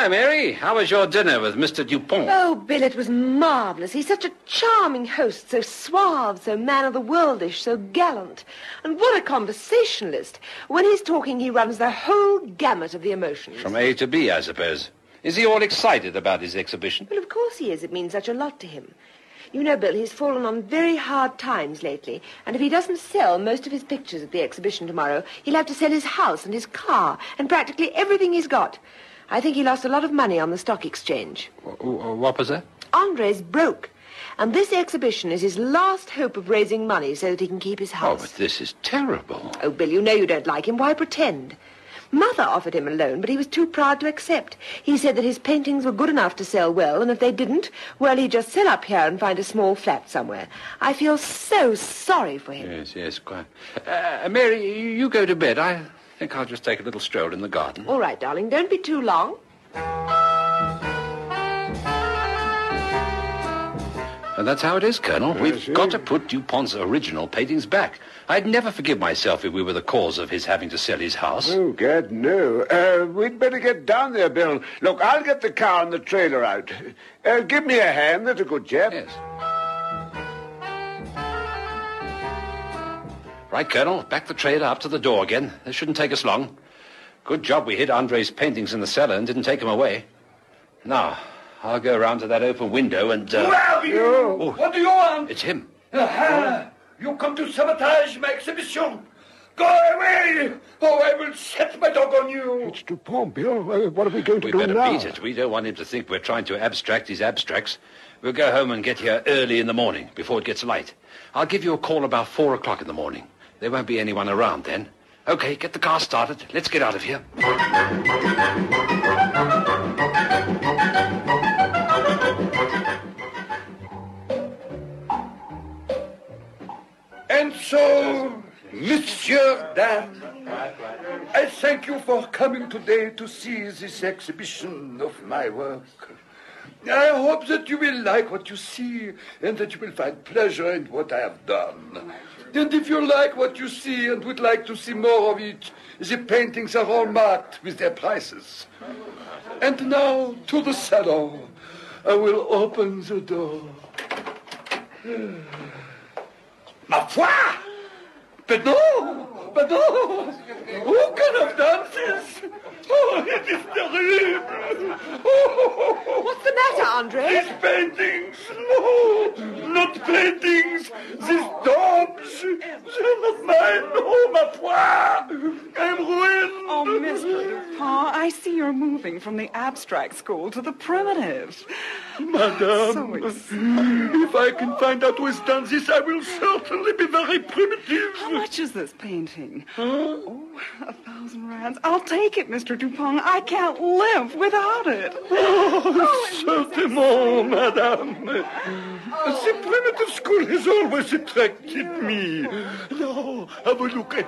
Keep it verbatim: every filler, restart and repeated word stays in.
Mary. How was your dinner with Mister Dupont? Oh, Bill, it was marvellous. He's such a charming host, so suave, so man-of-the-worldish, so gallant. And what a conversationalist. When he's talking, he runs the whole gamut of the emotions. From A to B, I suppose. Is he all excited about his exhibition? Well, of course he is. It means such a lot to him. You know, Bill, he's fallen on very hard times lately, and if he doesn't sell most of his pictures at the exhibition tomorrow, he'll have to sell his house and his car and practically everything he's got. I think he lost a lot of money on the stock exchange. What was that? Andre's broke, and this exhibition is his last hope of raising money so that he can keep his house. Oh, but this is terrible. Oh, Bill, you know you don't like him. Why pretend? Mother offered him a loan, but he was too proud to accept. He said that his paintings were good enough to sell well, and if they didn't, well, he'd just sell up here and find a small flat somewhere. I feel so sorry for him. Yes, yes, quite. Uh, Mary, you go to bed. I think I'll just take a little stroll in the garden. All right, darling. Don't be too long. And that's how it is, Colonel. We've got to put Dupont's original paintings back. I'd never forgive myself if we were the cause of his having to sell his house. Oh, Gad, no. Uh, we'd better get down there, Bill. Look, I'll get the car and the trailer out. Uh, give me a hand, that's a good chap. Yes. Right, Colonel. Back the trailer up to the door again. This shouldn't take us long. Good job we hid Andre's paintings in the cellar and didn't take them away. Now, I'll go around to that open window and... Uh... Who are you? Oh. What do you want? It's him. Aha! You come to sabotage my exhibition. Go away, or I will set my dog on you. It's Dupont, Bill. Uh, what are we going to We do better now? beat it. We don't want him to think we're trying to abstract his abstracts. We'll go home and get here early in the morning, before it gets light. I'll give you a call about four o'clock in the morning. There won't be anyone around then. Okay, get the car started. Let's get out of here. And so, Monsieur Dan, I thank you for coming today to see this exhibition of my work. I hope that you will like what you see and that you will find pleasure in what I have done. And if you like what you see and would like to see more of it, the paintings are all marked with their prices. And now to the salon. I will open the door. Ma foi! But no! But no! Who can have done this? Oh, it is terrible! Oh, What's the matter, Andre? these paintings! No! Not paintings! These daubs! They're not mine! Oh, ma foi! I'm ruined! Oh, Mister Dupont, I see you're moving from the abstract school to the primitive. Madame, So ex- if I can find out who has done this, I will certainly be very primitive. How much is this painting? Oh, a thousand rands. I'll take it, Mister Dupont. I can't live without it. Oh, certainement, madame. The primitive school has always attracted me. Now, have a look at